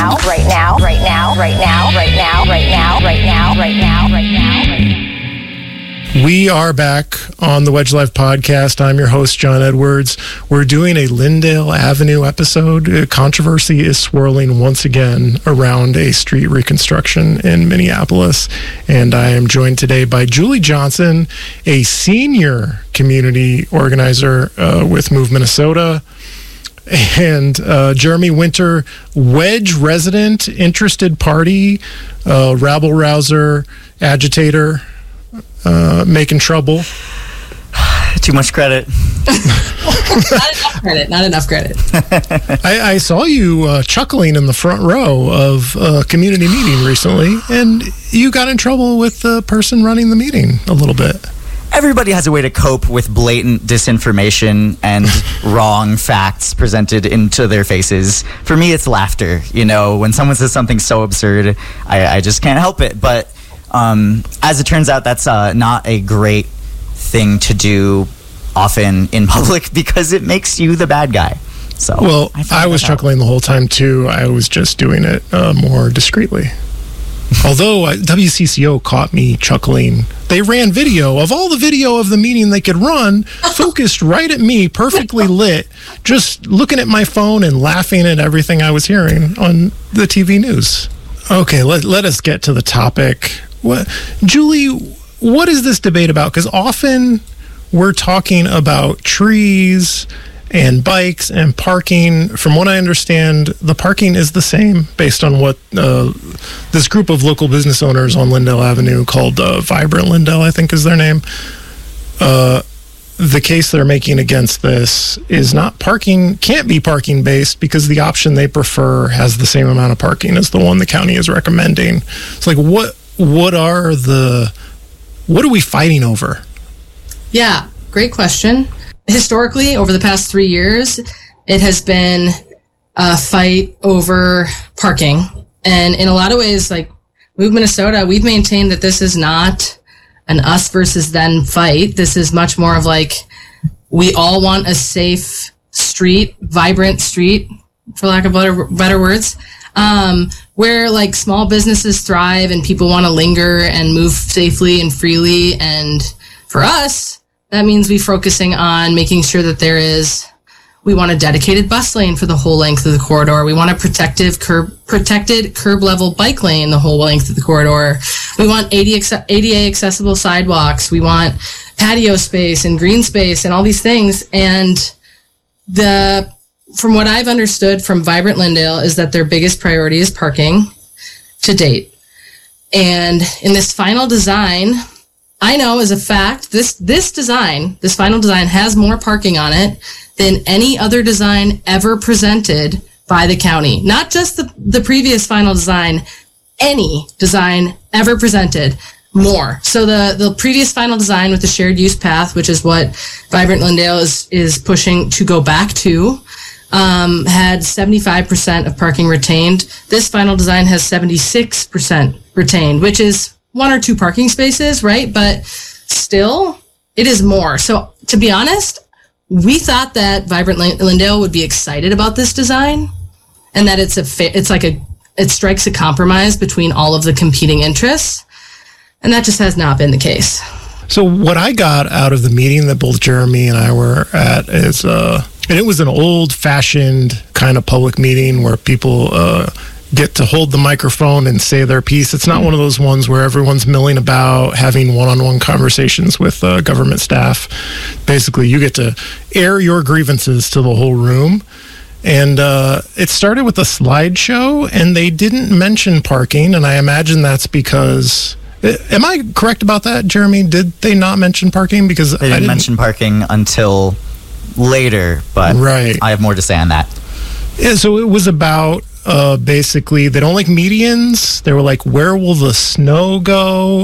now, right now, right now, right now, right now, right now, right now, right now, right now. We are back on the Wedge Life podcast. I'm your host, John Edwards. We're doing a Lyndale Avenue episode. Controversy is swirling once again around a street reconstruction in Minneapolis. And I am joined today by Julie Johnson, a senior community organizer with Move Minnesota, and Jeremy Winter, Wedge resident, interested party, rabble-rouser, agitator, making trouble. Too much credit. Not enough credit. I saw you chuckling in the front row of a community meeting recently, and you got in trouble with the person running the meeting a little bit. Everybody has a way to cope with blatant disinformation and wrong facts presented into their faces. For me, it's laughter. You know, when someone says something so absurd, I just can't help it. But as it turns out, that's not a great thing to do often in public because it makes you the bad guy. So, well, I was chuckling the whole time too. I was just doing it more discreetly. Although WCCO caught me chuckling. They ran video of all the video of the meeting they could run, focused right at me, perfectly lit, just looking at my phone and laughing at everything I was hearing on the TV news. Okay, let us get to the topic. Julie, what is this debate about? Because often we're talking about trees and bikes and parking. From what I understand, the parking is the same based on what this group of local business owners on Lyndale Avenue called Vibrant Lyndale, I think is their name. The case they're making against this is not parking, can't be parking based because the option they prefer has the same amount of parking as the one the county is recommending. It's like, what are we fighting over? Yeah, great question. Historically, over the past 3 years, it has been a fight over parking. And in a lot of ways, like Move Minnesota, we've maintained that this is not an us versus them fight. This is much more of like, we all want a safe street, vibrant street, for lack of better words, where like small businesses thrive and people want to linger and move safely and freely. And for us, that means we're focusing on making sure that we want a dedicated bus lane for the whole length of the corridor. We want a protected curb level bike lane the whole length of the corridor. We want ADA accessible sidewalks. We want patio space and green space and all these things. And from what I've understood from Vibrant Lyndale is that their biggest priority is parking to date. And in this final design, I know as a fact, this final design has more parking on it than any other design ever presented by the county. Not just the previous final design, any design ever presented, more. So the previous final design with the shared use path, which is what Vibrant Lyndale is pushing to go back to, had 75% of parking retained. This final design has 76% retained, which is 1 or 2 parking spaces, right? But still, it is more. So to be honest, we thought that Vibrant Lyndale would be excited about this design and that it strikes a compromise between all of the competing interests. And that just has not been the case. So what I got out of the meeting that both Jeremy and I were at is, and it was an old-fashioned kind of public meeting where people get to hold the microphone and say their piece. It's not one of those ones where everyone's milling about having one-on-one conversations with government staff. Basically, you get to air your grievances to the whole room. And it started with a slideshow, and they didn't mention parking, and I imagine that's because... Am I correct about that, Jeremy? Did they not mention parking? Because they didn't mention parking until later, but right. I have more to say on that. Yeah, so it was about basically they don't like medians. They were like, where will the snow go?